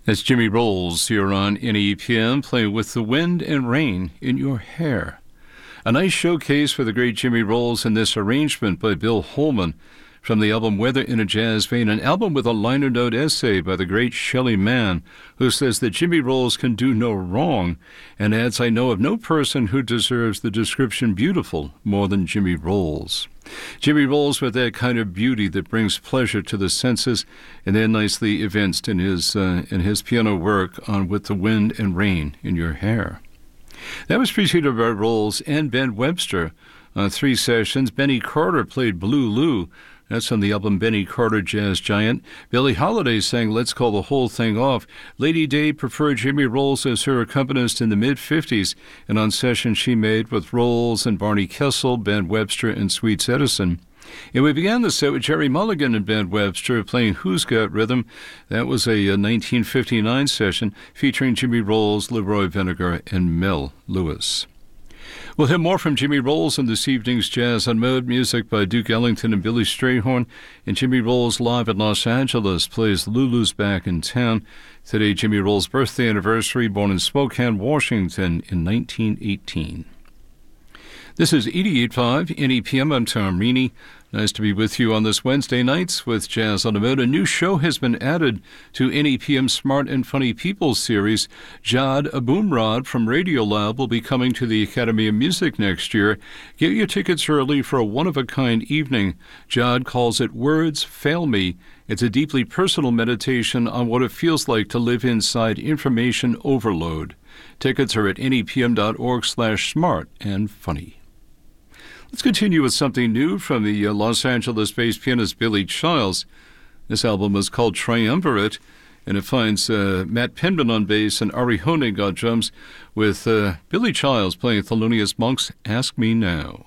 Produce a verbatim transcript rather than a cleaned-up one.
That's Jimmy Rolls here on N E P M, playing With the Wind and Rain in Your Hair. A nice showcase for the great Jimmy Rolls in this arrangement by Bill Holman from the album Weather in a Jazz Vein, an album with a liner note essay by the great Shelley Mann, who says that Jimmy Rolls can do no wrong, and adds, I know of no person who deserves the description beautiful more than Jimmy Rolls. Jimmy Rolls with that kind of beauty that brings pleasure to the senses, and then nicely evinced in his uh, in his piano work on With the Wind and Rain in Your Hair. That was preceded by Rolls and Ben Webster on three sessions. Benny Carter played Blue Lou. That's on the album Benny Carter Jazz Giant. Billie Holiday sang Let's Call the Whole Thing Off. Lady Day preferred Jimmy Rolls as her accompanist in the mid-fifties, and on sessions she made with Rolls and Barney Kessel, Ben Webster, and Sweets Edison. And we began the set with Jerry Mulligan and Ben Webster playing Who's Got Rhythm. That was a, a nineteen fifty-nine session featuring Jimmy Rolls, Leroy Vinegar, and Mel Lewis. We'll hear more from Jimmy Rolls in this evening's Jazz on Mode, music by Duke Ellington and Billy Strayhorn, and Jimmy Rolls live in Los Angeles plays Lulu's Back in Town. Today, Jimmy Rolls' birthday anniversary, born in Spokane, Washington in nineteen eighteen. This is eighty-eight point five N E P M. I'm Tom Reaney. Nice to be with you on this Wednesday nights with Jazz on the Mode. A new show has been added to N E P M's Smart and Funny People series. Jad Abumrad from Radiolab will be coming to the Academy of Music next year. Get your tickets early for a one-of-a-kind evening. Jad calls it Words Fail Me. It's a deeply personal meditation on what it feels like to live inside information overload. Tickets are at nepm.org slash smart and funny. Let's continue with something new from the uh, Los Angeles-based pianist Billy Childs. This album is called Triumvirate, and it finds uh, Matt Penman on bass and Ari Honig on drums, with uh, Billy Childs playing Thelonious Monk's Ask Me Now.